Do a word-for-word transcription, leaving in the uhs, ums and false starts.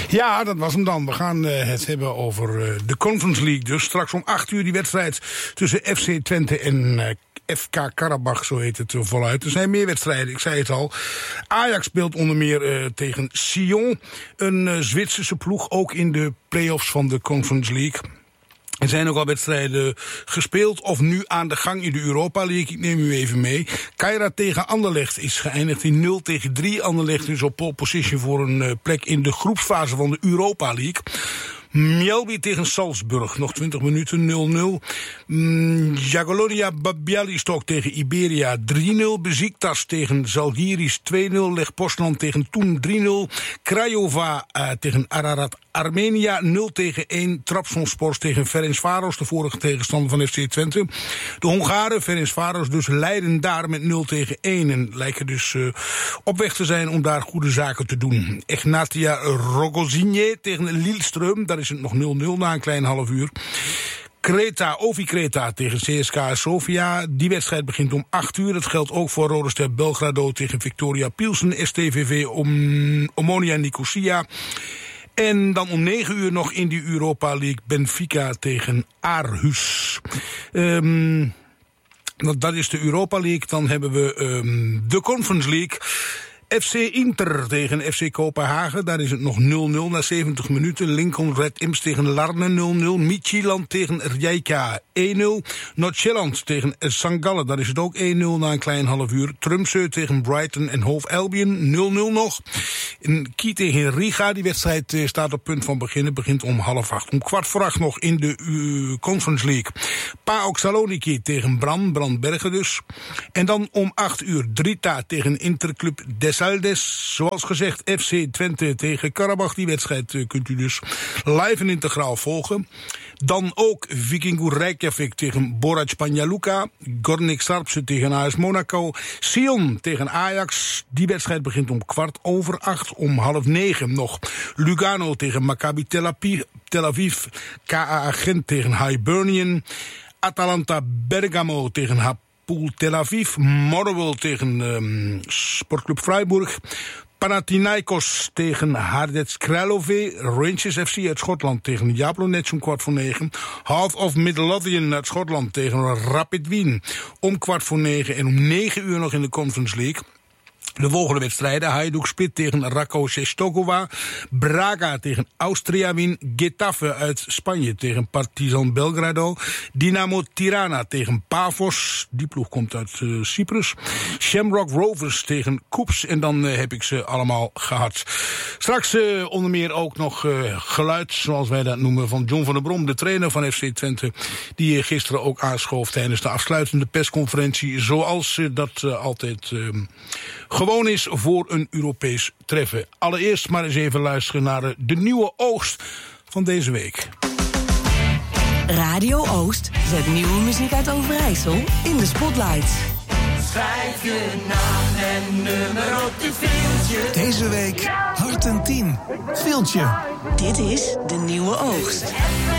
Ja, dat was hem dan. We gaan uh, het hebben over uh, de Conference League. Dus straks om acht uur die wedstrijd tussen F C Twente en uh, F K Karabach, zo heet het uh, voluit. Er zijn meer wedstrijden, ik zei het al. Ajax speelt onder meer uh, tegen Sion, een uh, Zwitserse ploeg, ook in de play-offs van de Conference League. Er zijn ook al wedstrijden gespeeld of nu aan de gang in de Europa League. Ik neem u even mee. Kairat tegen Anderlecht is geëindigd in nul tegen drie. Anderlecht is op pole position voor een plek in de groepsfase van de Europa League. Mjelby tegen Salzburg, nog twintig minuten, nul nul. Mm, Jagiellonia Bialystok tegen Iberia, drie nul. Besiktas tegen Zalgiris, twee nul. Lech Poznan tegen Thun, drie nul. Craiova uh, tegen Ararat Armenia, nul tegen één. Trabzonspor tegen Ferencváros, de vorige tegenstander van F C Twente. De Hongaren, Ferencváros, dus leiden daar met nul tegen één. En lijken dus uh, op weg te zijn om daar goede zaken te doen. Egnatia Rogozine tegen Lillestrøm, daar is het nog nul nul na een klein half uur. Kreta, Ovi Kreta tegen C S K A Sofia. Die wedstrijd begint om acht uur. Dat geldt ook voor Roda Ster Belgrado tegen Victoria Pilsen. S T V V om Omonia Nicosia. En dan om negen uur nog in die Europa League Benfica tegen Aarhus. Um, dat is de Europa League. Dan hebben we um, de Conference League. F C Inter tegen F C Kopenhagen, daar is het nog nul nul na zeventig minuten. Lincoln Red Imps tegen Larne nul nul. Midtjylland tegen Rijeka één nul. Noord-Sjælland tegen Sankt Gallen, daar is het ook één nul na een klein half uur. Tromsø tegen Brighton en Hove Albion nul nul nog. In Kie tegen Riga, die wedstrijd staat op punt van beginnen, begint om half acht. Om kwart voor acht nog in de uh, Conference League. PAOK Saloniki tegen Bram, Brandbergen dus. En dan om acht uur Drita tegen Interclub Des Aldes, zoals gezegd F C Twente tegen Karabach. Die wedstrijd uh, kunt u dus live en integraal volgen. Dan ook Vikingur Reykjavik tegen Borac Banja Luka. Gornik Sarpse tegen A S Monaco. Sion tegen Ajax. Die wedstrijd begint om kwart over acht. Om half negen nog Lugano tegen Maccabi Tel Aviv. K A Gent tegen Hibernian. Atalanta Bergamo tegen Hapoel Tel Aviv. Motherwell tegen um, Sportclub Freiburg. Panathinaikos tegen Hardets Kralove. Rangers F C uit Schotland tegen Jablonec om kwart voor negen. Heart of Midlothian uit Schotland tegen Rapid Wien om kwart voor negen. En om negen uur nog in de Conference League. De volgende wedstrijden: Hajduk Split tegen Rako Czestochowa. Braga tegen Austria Wien. Getafe uit Spanje tegen Partizan Belgrado. Dynamo Tirana tegen Pafos. Die ploeg komt uit uh, Cyprus. Shamrock Rovers tegen Koeps. En dan uh, heb ik ze allemaal gehad. Straks uh, onder meer ook nog uh, geluid, zoals wij dat noemen, van John van der Brom, de trainer van F C Twente. Die uh, gisteren ook aanschoof tijdens de afsluitende persconferentie. Zoals uh, dat uh, altijd Uh, gewoon is voor een Europees treffen. Allereerst maar eens even luisteren naar de nieuwe oogst van deze week. Radio Oost zet nieuwe muziek uit Overijssel in de spotlights. Schrijf je naam en nummer op je fieltje. Deze week Hart en Tien. Fieltje. Dit is de nieuwe oogst.